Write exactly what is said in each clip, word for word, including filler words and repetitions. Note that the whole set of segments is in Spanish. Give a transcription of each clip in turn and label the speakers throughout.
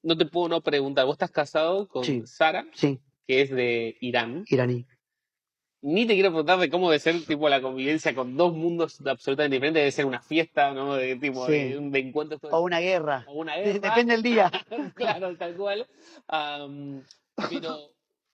Speaker 1: no te puedo no preguntar. Vos estás casado con
Speaker 2: Sí,
Speaker 1: Sara,
Speaker 2: sí,
Speaker 1: que es de Irán.
Speaker 2: iraní.
Speaker 1: Ni te quiero preguntar de cómo debe ser tipo la convivencia con dos mundos absolutamente diferentes. Debe ser una fiesta, ¿no? De tipo de,
Speaker 2: Sí.
Speaker 1: de encuentros todo el
Speaker 2: O
Speaker 1: tiempo.
Speaker 2: una guerra.
Speaker 1: O una
Speaker 2: De-
Speaker 1: guerra.
Speaker 2: depende del día.
Speaker 1: Claro, tal cual. Am, pero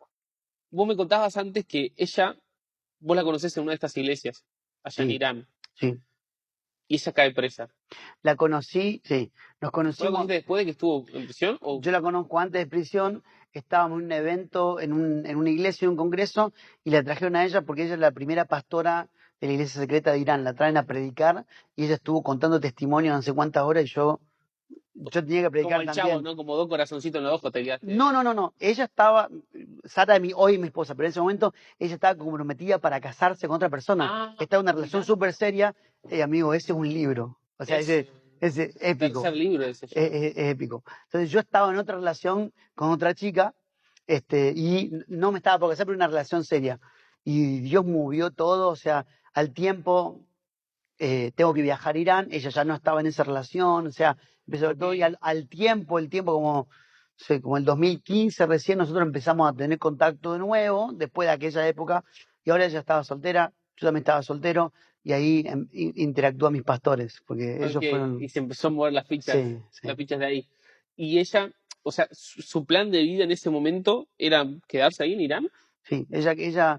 Speaker 1: vos me contabas antes que ella, vos la conocés en una de estas iglesias, allá en
Speaker 2: Sí,
Speaker 1: Irán,
Speaker 2: sí.
Speaker 1: y ella cae presa.
Speaker 2: La conocí, sí. Nos
Speaker 1: ¿Vos la
Speaker 2: conocimos.
Speaker 1: conociste después de que estuvo en prisión? ¿O
Speaker 2: Yo la conozco antes de prisión. Estábamos en un evento, en, un, en una iglesia, en un congreso, y la trajeron a ella porque ella es la primera pastora de la iglesia secreta de Irán. La traen a predicar y ella estuvo contando testimonio no sé cuántas horas y yo, yo tenía que
Speaker 1: como
Speaker 2: predicar
Speaker 1: el chavo,
Speaker 2: también.
Speaker 1: ¿no? Como dos corazoncitos en los ojos te quedaste.
Speaker 2: No, no, no, no. Ella estaba, Sara, mi, hoy mi esposa, pero en ese momento ella estaba comprometida para casarse con otra persona.
Speaker 1: Ah,
Speaker 2: Estaba en una relación
Speaker 1: mirá.
Speaker 2: súper seria. Eh, amigo, ese es un libro. O sea,
Speaker 1: Es
Speaker 2: ese ese épico.
Speaker 1: tercer libro ese ya.
Speaker 2: Es, es- es épico. Entonces yo estaba en otra relación con otra chica, este, y no me estaba por casar, pero una relación seria. Y Dios movió todo, o sea, al tiempo eh, tengo que viajar a Irán, ella ya no estaba en esa relación, o sea, empezó a ver todo y al, al tiempo, el tiempo como, sé, como el dos mil quince recién nosotros empezamos a tener contacto de nuevo, después de aquella época, y ahora ella estaba soltera, yo también estaba soltero, y ahí em, in- interactúo a mis pastores, porque
Speaker 1: Ok,
Speaker 2: ellos
Speaker 1: y
Speaker 2: fueron,
Speaker 1: se empezó a mover las fichas,
Speaker 2: sí,
Speaker 1: las
Speaker 2: sí,
Speaker 1: fichas de ahí. Y ella, o sea, su, su plan de vida en ese momento era quedarse ahí en Irán.
Speaker 2: sí, ella, ella,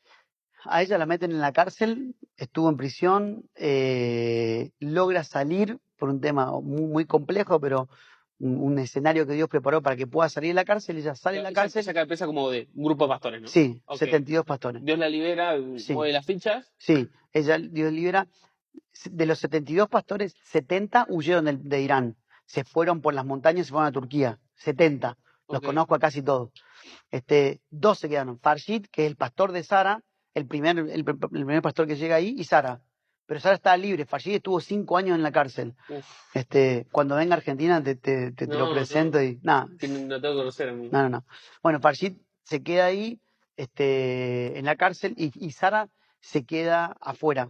Speaker 2: a ella la meten en la cárcel, estuvo en prisión, eh, logra salir por un tema muy, muy complejo, pero un, un escenario que Dios preparó para que pueda salir de la cárcel. Ella sale de
Speaker 1: Claro,
Speaker 2: la
Speaker 1: ella,
Speaker 2: cárcel,
Speaker 1: ella cae presa como de un grupo de pastores, ¿no?
Speaker 2: sí,
Speaker 1: Ok.
Speaker 2: setenta y dos pastores.
Speaker 1: Dios la libera,
Speaker 2: Sí,
Speaker 1: mueve las fichas.
Speaker 2: sí, ella, Dios libera. De los setenta y dos pastores, setenta huyeron del- de, Irán. Se fueron por las montañas y se fueron a Turquía. setenta. Los
Speaker 1: Ok.
Speaker 2: conozco a casi todos. Este, dos se quedaron. Farshid, que es el pastor de Sara, el primer, el, el primer pastor que llega ahí, y Sara. Pero Sara estaba libre. Farshid estuvo cinco años en la cárcel.
Speaker 1: Uf.
Speaker 2: Este, cuando venga a Argentina te, te, te, te lo
Speaker 1: No,
Speaker 2: presento
Speaker 1: no.
Speaker 2: y nada,
Speaker 1: Que no no tengo que conocer a mí.
Speaker 2: no, no, no. Bueno, Farshid se queda ahí, este, en la cárcel y, y Sara se queda afuera.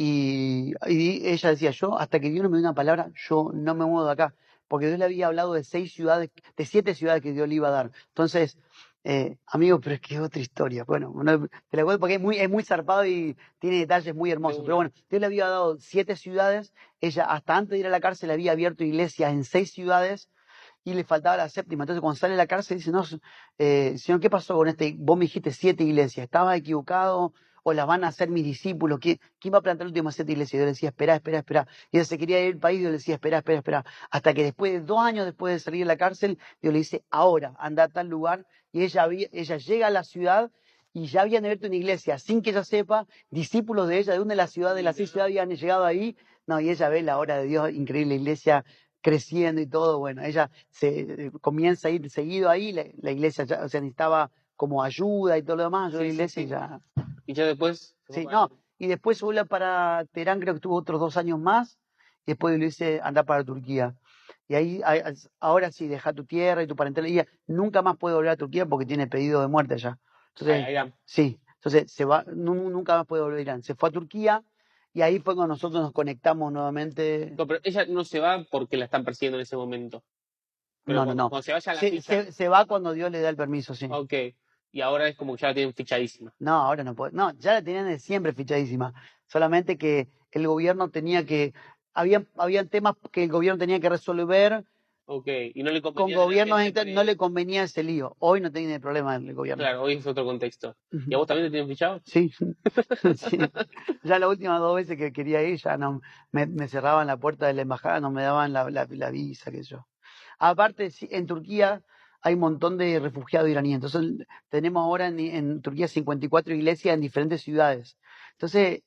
Speaker 2: Y, y ella decía, yo, hasta que Dios no me dé una palabra, yo no me muevo de acá. Porque Dios le había hablado de seis ciudades, de siete ciudades que Dios le iba a dar. Entonces, eh, amigo, pero es que es otra historia. Bueno, no, te la cuento porque es muy, es muy zarpado y tiene detalles muy
Speaker 1: De
Speaker 2: hermosos. Pero
Speaker 1: una.
Speaker 2: bueno, Dios le había dado siete ciudades. Ella, hasta antes de ir a la cárcel, había abierto iglesias en seis ciudades y le faltaba la séptima. Entonces, cuando sale de la cárcel, dice, no, eh, señor, ¿qué pasó con este? Vos me dijiste siete iglesias, ¿estaba equivocado? ¿O las van a hacer mis discípulos? ¿Quién, quién va a plantar las últimas siete iglesias? Y yo le decía, espera, espera, espera. Y ella se quería ir al país, y yo le decía, espera, espera, espera. Hasta que después de dos años después de salir de la cárcel, Dios le dice, ahora, anda a tal lugar. Y ella, había, ella llega a la ciudad y ya habían abierto una iglesia, sin que ella sepa, discípulos de ella, de una de las ciudades, de las seis ciudades habían llegado ahí. No, y ella ve la obra de Dios, increíble iglesia, creciendo y todo, bueno, ella se eh, comienza a ir seguido ahí, la, la iglesia ya, o sea, necesitaba como ayuda y todo lo demás, ayuda a la
Speaker 1: Sí, sí,
Speaker 2: iglesia y
Speaker 1: sí.
Speaker 2: ya.
Speaker 1: Y ya después se fue
Speaker 2: Sí,
Speaker 1: para
Speaker 2: no,
Speaker 1: Irán.
Speaker 2: y después se vuelve para Teherán, creo que estuvo otros dos años más, y después le dice, anda para Turquía. Y ahí, ahí- ahora sí, deja tu tierra y tu parentela, y ella nunca más puede volver a Turquía porque tiene pedido de muerte allá.
Speaker 1: Ay,
Speaker 2: Entonces,
Speaker 1: a Irán.
Speaker 2: sí, entonces se va, nu- nunca más puede volver a Irán. Se fue a Turquía, y ahí fue cuando nosotros nos conectamos nuevamente.
Speaker 1: No, pero ella no se va porque la están persiguiendo en ese momento. Pero
Speaker 2: No, no,
Speaker 1: cuando,
Speaker 2: no.
Speaker 1: cuando se vaya a la
Speaker 2: Se,
Speaker 1: ficha.
Speaker 2: se, se va cuando Dios le da el permiso, sí.
Speaker 1: Ok. Y ahora es como que ya la tienen fichadísima.
Speaker 2: No, ahora no puede. No, ya la tenían de siempre fichadísima. Solamente que el gobierno tenía que. Habían, habían temas que el gobierno tenía que resolver
Speaker 1: Ok. Y no le
Speaker 2: con
Speaker 1: convenía tener
Speaker 2: gobiernos
Speaker 1: gente
Speaker 2: inter- no
Speaker 1: pre...
Speaker 2: le convenía ese lío. Hoy no tiene problema el gobierno.
Speaker 1: Claro, hoy es otro contexto. ¿Y a
Speaker 2: Ujú.
Speaker 1: vos también te tienen fichado?
Speaker 2: Sí, sí. Ya las últimas dos veces que quería ir, ya no me, me cerraban la puerta de la embajada, no me daban la, la, la visa, qué sé yo. Aparte, sí, en Turquía hay un montón de refugiados iraníes. Entonces, tenemos ahora en, en Turquía cincuenta y cuatro iglesias en diferentes ciudades. Entonces,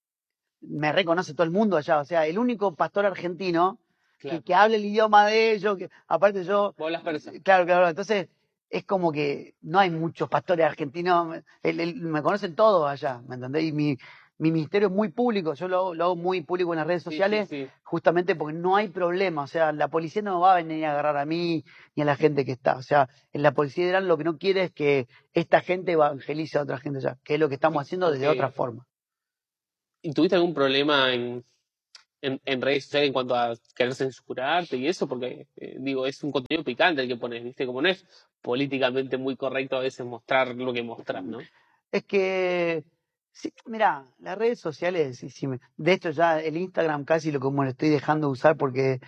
Speaker 2: me reconoce todo el mundo allá. O sea, el único pastor argentino que,
Speaker 1: Claro.
Speaker 2: que hable el idioma de ellos, que aparte yo,
Speaker 1: Vos hablas persa.
Speaker 2: claro, claro, entonces es como que no hay muchos pastores argentinos, el- el- me conocen todos allá, ¿me entendés? Y mi, mi ministerio es muy público, yo lo, hago- lo hago muy público en las redes
Speaker 1: Sí, sí,
Speaker 2: sociales,
Speaker 1: sí.
Speaker 2: justamente porque no hay problema, o sea, la policía no va a venir a agarrar a mí ni a la gente que está, o sea, en la policía de Irán lo que no quiere es que esta gente evangelice a otra gente allá, que es lo que estamos haciendo
Speaker 1: Ok.
Speaker 2: de otra forma.
Speaker 1: ¿Y tuviste algún problema en, en, en redes sociales en cuanto a querer censurarte y eso, porque eh, digo, es un contenido picante el que pones, ¿viste? Como no es políticamente muy correcto a veces mostrar lo que mostras, ¿no?
Speaker 2: Es que, sí, mira, las redes sociales, y si me- de hecho ya el Instagram casi lo como lo estoy dejando de usar porque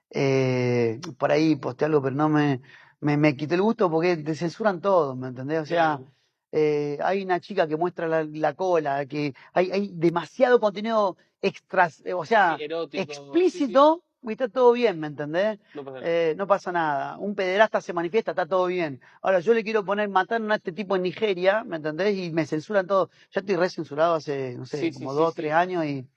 Speaker 2: eh, por ahí posteé algo, pero no me, me, me quitó el gusto porque te censuran todo, ¿me entendés? O sea,
Speaker 1: Claro.
Speaker 2: eh, hay una chica que muestra la, la cola, que hay, hay demasiado contenido extras, eh, o
Speaker 1: Sí,
Speaker 2: sea,
Speaker 1: erótico, sí, sí,
Speaker 2: explícito y está todo bien, ¿me entendés?
Speaker 1: no pasa nada.
Speaker 2: Eh, no pasa nada. Un pederasta se manifiesta, está todo bien. Ahora, yo le quiero poner, mataron a este tipo en Nigeria, ¿me entendés? Y me censuran todo. Ya estoy re censurado hace, no sé,
Speaker 1: Sí, sí,
Speaker 2: como
Speaker 1: sí,
Speaker 2: dos, tres
Speaker 1: sí.
Speaker 2: años y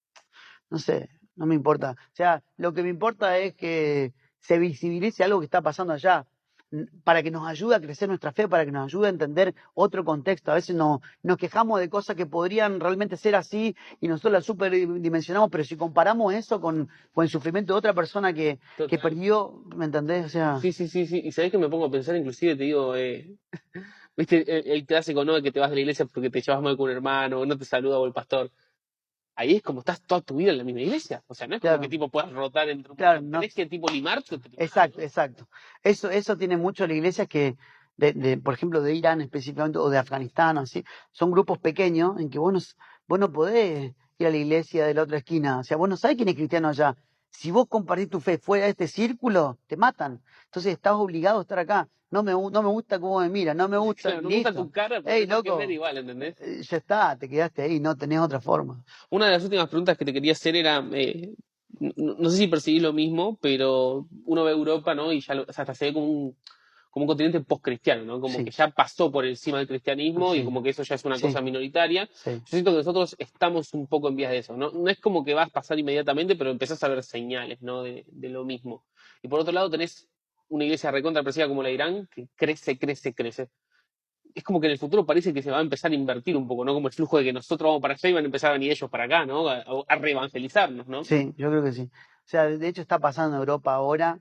Speaker 2: no sé, no me importa. O sea, lo que me importa es que se visibilice algo que está pasando allá, n- para que nos ayude a crecer nuestra fe, para que nos ayude a entender otro contexto. A veces no, nos quejamos de cosas que podrían realmente ser así y nosotros las superdimensionamos, pero si comparamos eso con, con el sufrimiento de otra persona que, que
Speaker 1: Total.
Speaker 2: perdió, ¿me entendés? O sea,
Speaker 1: Sí, sí, sí, sí. Y sabés que me pongo a pensar, inclusive te digo, eh, viste, el, el clásico, ¿no? De que te vas de la iglesia porque te llevas mal con un hermano, o no te saluda o el pastor. Ahí es como estás toda tu vida en la misma iglesia. O sea, no es como que
Speaker 2: claro,
Speaker 1: tipo puedas rotar entre un
Speaker 2: claro,
Speaker 1: montón.
Speaker 2: no.
Speaker 1: Tenés que tipo limarte o te limás,
Speaker 2: Exacto,
Speaker 1: ¿no?
Speaker 2: exacto. Eso, eso tiene mucho la iglesia que, de, de, por ejemplo, de Irán específicamente, o de Afganistán, o así, son grupos pequeños en que vos no, s- vos no podés ir a la iglesia de la otra esquina. O sea, vos no sabés quién es cristiano allá. Si vos compartís tu fe fuera de este círculo, te matan. Entonces estás obligado a estar acá. No me, gu- no me gusta cómo me mira, no me gusta,
Speaker 1: Claro, no me gusta tu
Speaker 2: listo.
Speaker 1: cara, pero
Speaker 2: Ey,
Speaker 1: te tengo que ver
Speaker 2: loco,
Speaker 1: igual, ¿entendés?
Speaker 2: eh, ya está, te quedaste ahí, no tenés otra forma.
Speaker 1: Una de las últimas preguntas que te quería hacer era, eh, no, no sé si percibís lo mismo, pero uno ve Europa, ¿no? Y ya lo- o sea, hasta se ve como un, como un continente post-cristiano, ¿no? Como que
Speaker 2: Sí,
Speaker 1: ya pasó por encima del cristianismo y
Speaker 2: sí,
Speaker 1: como que eso ya es una cosa
Speaker 2: sí,
Speaker 1: minoritaria.
Speaker 2: sí.
Speaker 1: Yo siento que nosotros estamos un poco en vías de eso, ¿no? No es como que vas a pasar inmediatamente, pero empezás a ver señales, ¿no? De, de lo mismo. Y por otro lado tenés una iglesia recontra apreciada como la de Irán, que crece, crece, crece. Es como que en el futuro parece que se va a empezar a invertir un poco, ¿no? Como el flujo de que nosotros vamos para allá y van a empezar a venir ellos para acá, ¿no? A, a reevangelizarnos, ¿no?
Speaker 2: Sí, yo creo que sí. O sea, de de hecho está pasando en Europa ahora.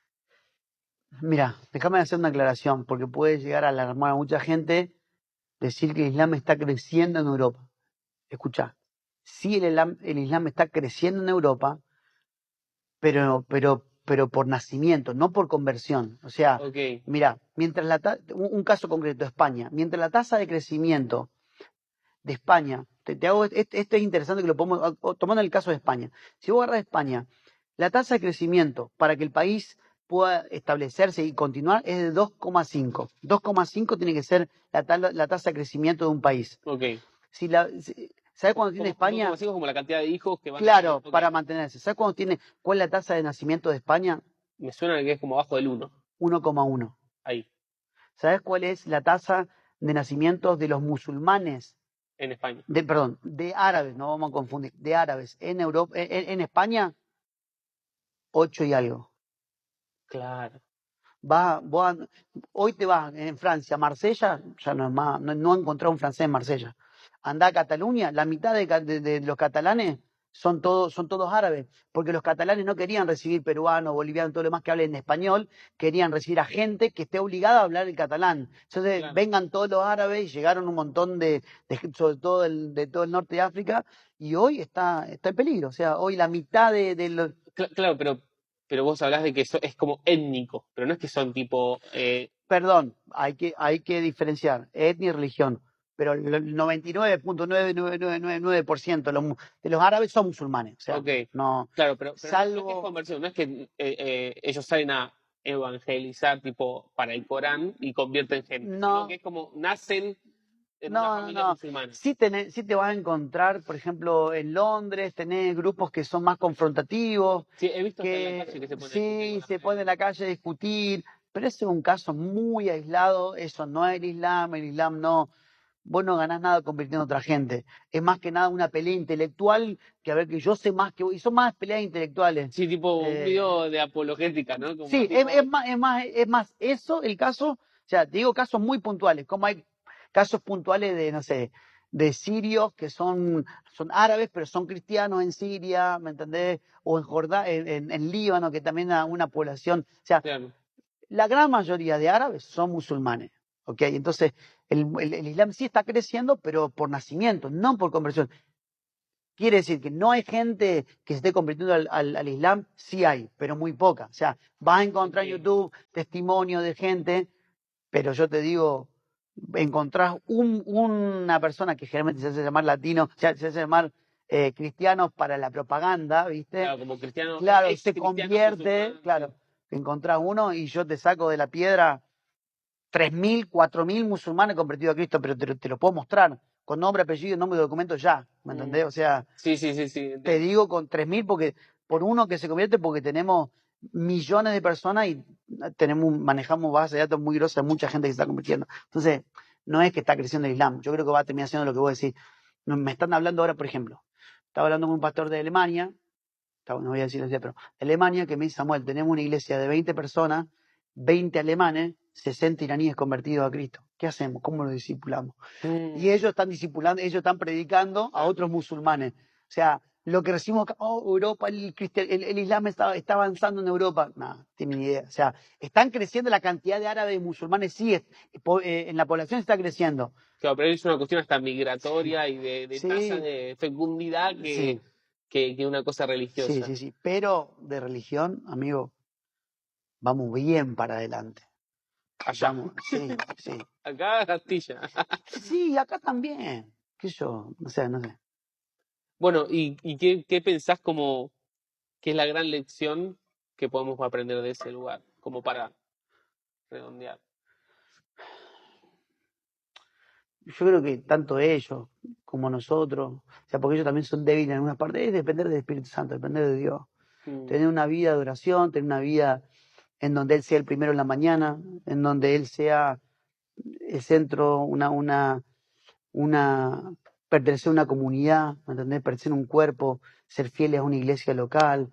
Speaker 2: Mira, déjame hacer una aclaración, porque puede llegar a alarmar a mucha gente decir que el Islam está creciendo en Europa. Escucha, sí el Islam, el Islam está creciendo en Europa, pero, pero, pero por nacimiento, no por conversión. O sea,
Speaker 1: Ok,
Speaker 2: mira, mientras la ta- un, un caso concreto, España, mientras la tasa de crecimiento de España, te, te hago, este, este es interesante que lo podemos, o- tomando el caso de España. Si vos agarras España, la tasa de crecimiento para que el país pueda establecerse y continuar es de dos coma cinco. dos coma cinco tiene que ser la, tal- la tasa de crecimiento de un país.
Speaker 1: ok.
Speaker 2: Si la, si- ¿Sabes cuándo tiene
Speaker 1: Como, dos coma
Speaker 2: España?
Speaker 1: cinco como la cantidad de hijos que van a tener.
Speaker 2: Claro,
Speaker 1: Ok,
Speaker 2: para mantenerse. ¿Sabes cuándo tiene, cuál es la tasa de nacimiento de España?
Speaker 1: me suena que es como abajo del uno.
Speaker 2: uno coma uno.
Speaker 1: Ahí,
Speaker 2: ¿Sabes cuál es la tasa de nacimientos de los musulmanes?
Speaker 1: en España.
Speaker 2: De, perdón, de árabes, no vamos a confundir, de árabes en Europa, en, en España, ocho y algo.
Speaker 1: Claro.
Speaker 2: Va, vos an- hoy te vas en Francia, Marsella, ya no es más, no, no he encontrado un francés en Marsella. Anda a Cataluña, la mitad de, ca- de- de los catalanes son todos, son todos árabes, porque los catalanes no querían recibir peruanos, bolivianos, todo lo demás que hablen español, querían recibir a gente que esté obligada a hablar el catalán. Entonces,
Speaker 1: Claro.
Speaker 2: vengan todos los árabes y llegaron un montón de, de gente, sobre todo el- de todo el norte de África, y hoy está, está en peligro. O sea, hoy la mitad de, de los,
Speaker 1: Cla- claro, pero, pero vos hablás de que eso es como étnico, pero no es que son tipo. eh,
Speaker 2: Perdón, hay que, hay que diferenciar etnia y religión, pero el noventa y nueve punto nueve nueve nueve nueve nueve por ciento de los, mu- de los árabes son musulmanes, o sea,
Speaker 1: ok,
Speaker 2: no,
Speaker 1: claro, pero, pero no, no es que es
Speaker 2: salvo,
Speaker 1: conversión, no es que eh, eh, ellos salen a evangelizar tipo para el Corán y convierten gente, sino que
Speaker 2: no,
Speaker 1: es como nacen en una
Speaker 2: no, no,
Speaker 1: familia
Speaker 2: no.
Speaker 1: musulmana.
Speaker 2: Sí, tenés- sí te vas a encontrar, por ejemplo, en Londres, tenés grupos que son más confrontativos,
Speaker 1: Sí, he visto hasta en la calle que
Speaker 2: que
Speaker 1: se pone a discutir
Speaker 2: sí
Speaker 1: con la
Speaker 2: se ponen
Speaker 1: gente.
Speaker 2: en la calle a discutir, pero ese es un caso muy aislado, eso no es el Islam, el Islam no. Vos no ganás nada convirtiendo a otra gente. Es más que nada una pelea intelectual que a ver que yo sé más que vos. Y son más peleas intelectuales.
Speaker 1: Sí, tipo un
Speaker 2: Eh,
Speaker 1: video de apologética, ¿no? Como
Speaker 2: sí, es, es
Speaker 1: tipo,
Speaker 2: más, es más, es más eso el caso. O sea, te digo casos muy puntuales, como hay casos puntuales de, no sé, de sirios que son, son árabes, pero son cristianos en Siria, ¿me entendés? O en Jordán, en, en, en Líbano, que también hay una población. O sea,
Speaker 1: claro,
Speaker 2: la gran mayoría de árabes son musulmanes. ¿Ok? Entonces, el, el- el Islam sí está creciendo, pero por nacimiento, no por conversión. Quiere decir que no hay gente que se esté convirtiendo al, al, al Islam, sí hay, pero muy poca. O sea, vas a encontrar en
Speaker 1: Ok.
Speaker 2: YouTube testimonio de gente, pero yo te digo, encontrás un, una persona que generalmente se hace llamar latino, o sea, se hace llamar eh, cristiano para la propaganda, ¿viste?
Speaker 1: Claro, como cristiano,
Speaker 2: Claro,
Speaker 1: ex
Speaker 2: se
Speaker 1: cristiano
Speaker 2: convierte,
Speaker 1: musulmán, sí.
Speaker 2: claro, encontrás uno y yo te saco de la piedra tres mil, cuatro mil musulmanes convertidos a Cristo, pero te, lo- te lo puedo mostrar con nombre, apellido y nombre de documento ya, ¿me
Speaker 1: Mm.
Speaker 2: entendés? O sea,
Speaker 1: Sí, sí, sí, sí,
Speaker 2: te
Speaker 1: entiendo.
Speaker 2: digo con tres mil porque por uno que se convierte porque tenemos millones de personas y tenemos manejamos base de datos muy grosa de mucha gente que se está convirtiendo. Entonces, no es que está creciendo el Islam, yo creo que va a terminar siendo lo que vos decís. No, me están hablando ahora, por ejemplo, estaba hablando con un pastor de Alemania, estaba- no voy a decir así, pero de Alemania, que me dice, Samuel, tenemos una iglesia de veinte personas, veinte alemanes, sesenta iraníes convertidos a Cristo. ¿Qué hacemos? ¿Cómo los discipulamos? Y
Speaker 1: Mm,
Speaker 2: ellos están discipulando, ellos están predicando a
Speaker 1: claro.
Speaker 2: otros musulmanes. O sea, lo que recibimos acá, oh, Europa, el, cristian- el, el Islam está, está avanzando en Europa. No, no tienen ni idea. O sea, están creciendo la cantidad de árabes y musulmanes, sí, es- po- eh, en la población está creciendo.
Speaker 1: Claro, pero es una cuestión hasta
Speaker 2: Sí,
Speaker 1: migratoria y de, de tasa
Speaker 2: sí,
Speaker 1: de fecundidad que,
Speaker 2: sí,
Speaker 1: que, que una cosa
Speaker 2: sí,
Speaker 1: religiosa.
Speaker 2: sí, sí. Pero de religión, amigo, vamos bien para adelante.
Speaker 1: Allá.
Speaker 2: Vamos, sí, sí.
Speaker 1: Acá Castilla.
Speaker 2: Sí, acá también. ¿Qué sé yo? No sé, no sé.
Speaker 1: Bueno, ¿y, y qué, qué pensás como que es la gran lección que podemos aprender de ese lugar? Como para redondear.
Speaker 2: Yo creo que tanto ellos como nosotros, o sea, porque ellos también son débiles en algunas partes, es depender del Espíritu Santo, depender de Dios.
Speaker 1: Mm,
Speaker 2: Tener una vida de oración, tener una vida en donde Él sea el primero en la mañana, en donde Él sea el centro, una, una, una, pertenecer a una comunidad, ¿me entendés? Pertenecer a un cuerpo, ser fieles a una iglesia local,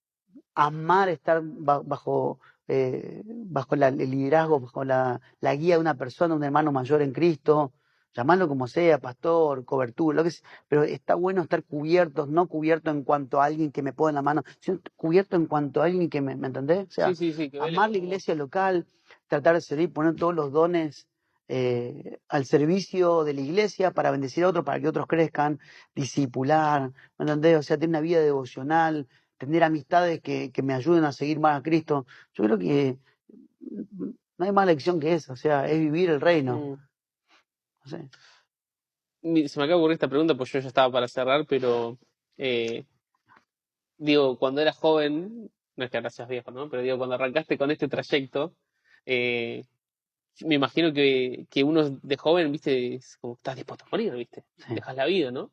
Speaker 2: amar estar ba- bajo, eh, bajo la- el liderazgo, bajo la, la guía de una persona, un hermano mayor en Cristo, llamarlo como sea, pastor, cobertura, lo que sea, pero está bueno estar cubiertos, no cubierto en cuanto a alguien que me pone la mano, sino cubierto en cuanto a alguien que me, ¿me entendés? O
Speaker 1: sí,
Speaker 2: sea,
Speaker 1: sí, sí, que vele
Speaker 2: amar la
Speaker 1: por vos.
Speaker 2: iglesia local, tratar de servir, poner todos los dones eh, al servicio de la iglesia para bendecir a otros, para que otros crezcan, discipular, ¿me entendés? O sea, tener una vida devocional, tener amistades que, que me ayuden a seguir más a Cristo. Yo creo que no hay más lección que esa, o sea, es vivir el reino.
Speaker 1: Mm.
Speaker 2: No sé.
Speaker 1: Mi- Se me acaba de ocurrir esta pregunta, pues yo ya estaba para cerrar, pero eh, digo, cuando eras joven, no es que ahora seas viejo, ¿no? Pero digo, cuando arrancaste con este trayecto, eh, me imagino que, que uno de joven, viste, es como que estás dispuesto a morir, viste,
Speaker 2: Sí.
Speaker 1: dejas la vida, ¿no?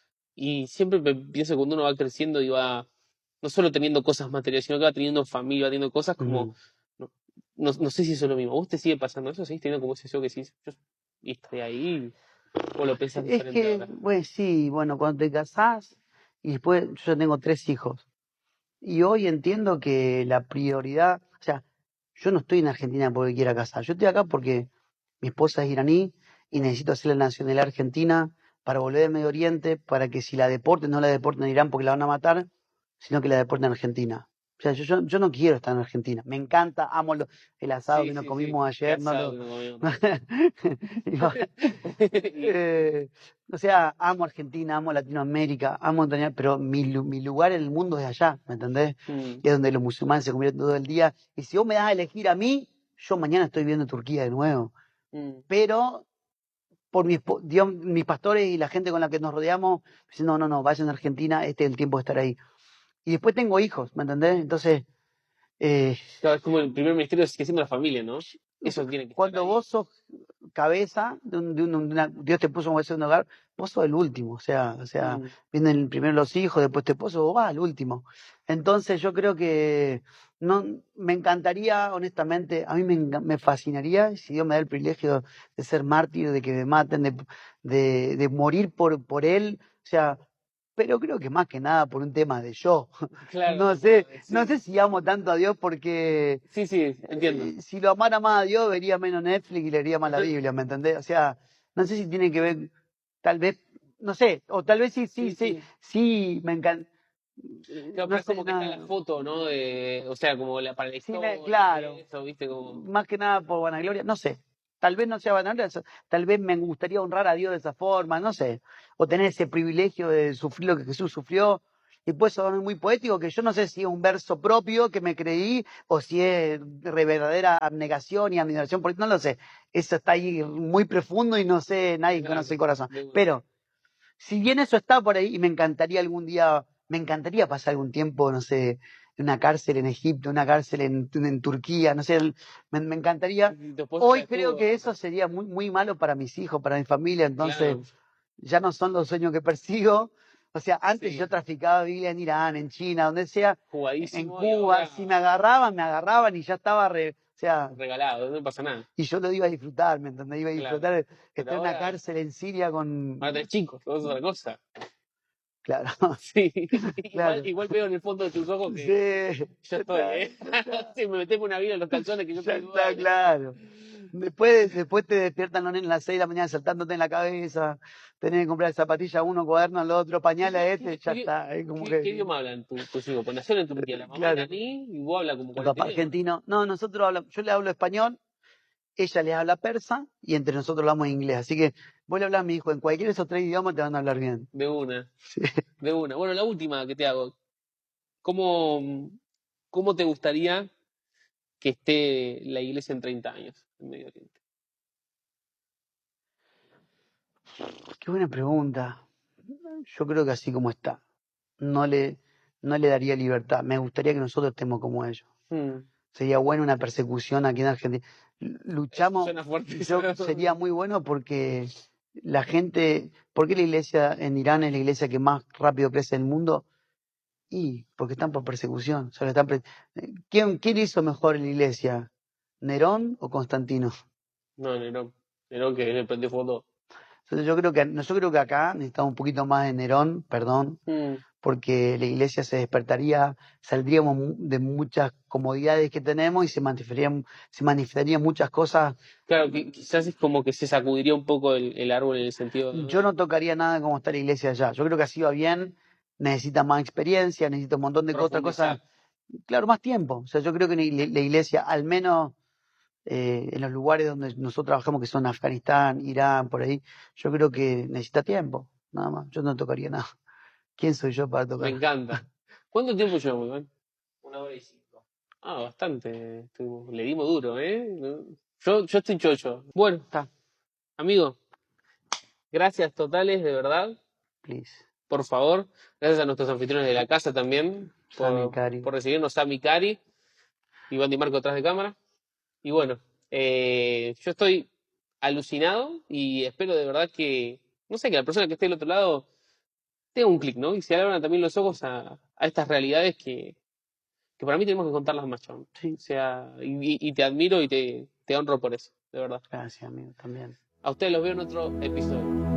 Speaker 1: Y siempre me pienso que cuando uno va creciendo y va, no solo teniendo cosas materiales, sino que va teniendo familia, va teniendo cosas como,
Speaker 2: Ujú.
Speaker 1: no, no, no sé si eso es lo mismo. ¿Vos te sigue pasando eso? ¿Seguís teniendo como ese yo que decís, yo y estoy ahí? ¿O lo
Speaker 2: Sí,
Speaker 1: pensás
Speaker 2: es
Speaker 1: diferente
Speaker 2: que,
Speaker 1: ahora?
Speaker 2: pues sí, bueno, cuando te casás, y después yo ya tengo tres hijos, y hoy entiendo que la prioridad, o sea, yo no estoy en Argentina porque quiera casar, yo estoy acá porque mi esposa es iraní y necesito hacer la nacionalidad argentina para volver al Medio Oriente, para que si la deporten, no la deporten en Irán porque la van a matar, sino que la deporten en Argentina. O sea, yo, yo, yo no quiero estar en Argentina. Me encanta, amo lo- el asado
Speaker 1: Sí,
Speaker 2: que nos
Speaker 1: sí, sí.
Speaker 2: comimos
Speaker 1: Qué
Speaker 2: ayer, no
Speaker 1: asado
Speaker 2: lo...
Speaker 1: que no comimos.
Speaker 2: Digo,
Speaker 1: Y,
Speaker 2: eh, o sea, amo Argentina, amo Latinoamérica, amo Antonio, pero mi, lu- mi lugar en el mundo es allá, ¿me entendés?
Speaker 1: mm,
Speaker 2: Es donde los musulmanes se convierten todo el día. Y si vos me das a elegir a mí, yo mañana estoy viendo Turquía de nuevo.
Speaker 1: mm,
Speaker 2: Pero por mis, po- Dios, mis pastores y la gente con la que nos rodeamos, dicen, no, no, no, vayan a Argentina, este es el tiempo de estar ahí. Y después tengo hijos, ¿me entendés? Entonces, eh,
Speaker 1: claro, es como el primer ministerio sigue siendo la familia, ¿no? Eso tiene que estar
Speaker 2: cuando
Speaker 1: ahí.
Speaker 2: vos sos cabeza de un, de un- de una- Dios te puso como ese un hogar, vos sos el último, o sea, o sea,
Speaker 1: Mm,
Speaker 2: vienen primero los hijos, después tu esposo, vos vas al último. Entonces yo creo que no me encantaría, honestamente, a mí me, enga- me fascinaría, si Dios me da el privilegio de ser mártir, de que me maten, de, de, de morir por, por él, o sea, pero creo que más que nada por un tema de yo.
Speaker 1: claro,
Speaker 2: No
Speaker 1: como
Speaker 2: sé, no
Speaker 1: sí,
Speaker 2: sé si amo tanto a Dios porque
Speaker 1: sí, sí, entiendo.
Speaker 2: eh, si lo amara más a Dios, vería menos Netflix y leería más la Biblia, ¿me entendés? O sea, no sé si tiene que ver, tal vez, no sé, o tal vez sí, sí,
Speaker 1: Sí,
Speaker 2: sí,
Speaker 1: sí.
Speaker 2: sí, me encanta,
Speaker 1: Claro,
Speaker 2: no
Speaker 1: pero es
Speaker 2: sé,
Speaker 1: como que está la
Speaker 2: no,
Speaker 1: foto, ¿no? De, o sea, como la, para la
Speaker 2: sí, me-
Speaker 1: historia y
Speaker 2: claro,
Speaker 1: eso, ¿viste? Como,
Speaker 2: más que nada por vanagloria, no sé, tal vez no sea banal, eso- tal vez me gustaría honrar a Dios de esa forma, no sé, o tener ese privilegio de sufrir lo que Jesús sufrió. Y puede sonar muy poético, que yo no sé si es un verso propio que me creí o si es de verdadera abnegación y admiración, porque no lo sé. Eso está ahí muy profundo y no sé, nadie conoce
Speaker 1: Claro,
Speaker 2: el corazón.
Speaker 1: de una.
Speaker 2: Pero si bien eso está por ahí y me encantaría algún día, me encantaría pasar algún tiempo, no sé, en una cárcel en Egipto, una cárcel en, en Turquía, no sé, el- me, me encantaría.
Speaker 1: Y tu esposa ya
Speaker 2: Hoy creo
Speaker 1: estuvo,
Speaker 2: que eso sería muy, muy malo para mis hijos, para mi familia, entonces
Speaker 1: claro,
Speaker 2: ya no son los sueños que persigo. O sea, antes
Speaker 1: sí,
Speaker 2: yo traficaba Biblia en Irán, en China, donde sea, en
Speaker 1: jugadísimo y
Speaker 2: Cuba,
Speaker 1: ahora
Speaker 2: si me agarraban, me agarraban y ya estaba re, o sea,
Speaker 1: regalado, no pasa nada.
Speaker 2: y yo lo iba a disfrutar, ¿me entendés? Iba a
Speaker 1: Claro.
Speaker 2: disfrutar de
Speaker 1: Pero
Speaker 2: estar en una
Speaker 1: ahora,
Speaker 2: cárcel en Siria
Speaker 1: ahora
Speaker 2: con,
Speaker 1: tenés chicos, eso es otra cosa.
Speaker 2: claro,
Speaker 1: Sí, igual,
Speaker 2: claro.
Speaker 1: igual veo en el fondo de tus ojos
Speaker 2: Sí,
Speaker 1: que ya
Speaker 2: ya
Speaker 1: estoy,
Speaker 2: está,
Speaker 1: ¿eh?
Speaker 2: ya está,
Speaker 1: Si me metemos una vida en los calzones que yo
Speaker 2: ya
Speaker 1: estoy
Speaker 2: está
Speaker 1: igual.
Speaker 2: claro. Después, después te despiertan los nenes a las seis de la mañana saltándote en la cabeza, tenés que comprar zapatillas a uno, cuaderno al otro,
Speaker 1: ¿Y
Speaker 2: pañales a
Speaker 1: qué,
Speaker 2: este,
Speaker 1: qué,
Speaker 2: ya
Speaker 1: qué,
Speaker 2: está, es como
Speaker 1: qué- qué
Speaker 2: que,
Speaker 1: idioma hablan tu- tus hijos? Pues nacieron en Turquía, la mamá
Speaker 2: claro,
Speaker 1: iraní y vos hablas como
Speaker 2: el
Speaker 1: cuarenta
Speaker 2: papá
Speaker 1: idiomas.
Speaker 2: argentino. No, nosotros hablamos, yo le hablo español, ella le habla persa y entre nosotros hablamos inglés. Así que vos le hablas a mi hijo, en cualquiera de esos tres idiomas te van a hablar bien.
Speaker 1: De una,
Speaker 2: Sí.
Speaker 1: de una. Bueno, la última que te hago. ¿Cómo, cómo te gustaría que esté la iglesia en treinta años en Medio Oriente?
Speaker 2: Qué buena pregunta. Yo creo que así como está. No le, no le daría libertad. Me gustaría que nosotros estemos como ellos.
Speaker 1: Hmm,
Speaker 2: Sería bueno una persecución aquí en Argentina. L-
Speaker 1: eso
Speaker 2: Luchamos,
Speaker 1: suena fuerte.
Speaker 2: yo sería muy bueno porque la gente, ¿por qué la iglesia en Irán es la iglesia que más rápido crece en el mundo? Y porque están por persecución. Solo están pre- eh, ¿Quién, quién hizo mejor la iglesia? ¿Nerón o Constantino?
Speaker 1: No, Nerón. Nerón que le prendió fuego.
Speaker 2: Entonces yo creo que, no, yo creo que acá necesitamos un poquito más de Nerón, perdón,
Speaker 1: Hmm,
Speaker 2: porque la iglesia se despertaría, saldríamos mu- de muchas comodidades que tenemos y se manifestarían, se manifestarían muchas cosas.
Speaker 1: Claro, que quizás es como que se sacudiría un poco el, el árbol en el sentido de,
Speaker 2: Yo
Speaker 1: ¿no?
Speaker 2: no tocaría nada como está la iglesia allá. Yo creo que así va bien, necesita más experiencia, necesita un montón de co- otras cosas.
Speaker 1: Profundizar.
Speaker 2: Claro, más tiempo. O sea, yo creo que la igle- la iglesia, al menos eh, en los lugares donde nosotros trabajamos, que son Afganistán, Irán, por ahí, yo creo que necesita tiempo, nada más. Yo no tocaría nada. ¿Quién soy yo para
Speaker 1: Me
Speaker 2: tocar?
Speaker 1: encanta. ¿Cuánto tiempo llevamos, Iván? Una hora y cinco. Ah, bastante. Estuvimos- le dimos duro, ¿eh? ¿No? Yo, yo estoy chocho. Bueno,
Speaker 2: Está,
Speaker 1: amigo, gracias totales, de verdad.
Speaker 2: please.
Speaker 1: Por favor. Gracias a nuestros anfitriones de la casa también
Speaker 2: Sammy,
Speaker 1: por,
Speaker 2: Cari.
Speaker 1: por recibirnos, Sammy Cari y Bandy Marco atrás de cámara. Y bueno, eh, yo estoy alucinado y espero de verdad que, no sé, que la persona que esté del otro lado tenga un clic, ¿no? Y se abran también los ojos a, a estas realidades que, que para mí tenemos que contarlas más, chabón.
Speaker 2: Sí,
Speaker 1: O sea, y, y te admiro y te, te honro por eso, de verdad.
Speaker 2: gracias, amigo, también.
Speaker 1: A ustedes los veo en otro episodio.